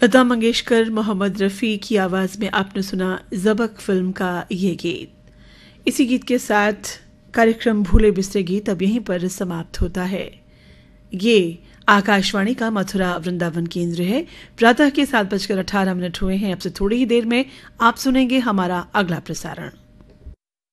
लता मंगेशकर, मोहम्मद रफ़ी की आवाज़ में आपने सुना ज़बक फिल्म का ये गीत। इसी गीत के साथ कार्यक्रम भूले बिसरे गीत अब यहीं पर समाप्त होता है। ये आकाशवाणी का मथुरा वृंदावन केंद्र है। प्रातः के 7:18 हुए हैं। अब से थोड़ी ही देर में आप सुनेंगे हमारा अगला प्रसारण।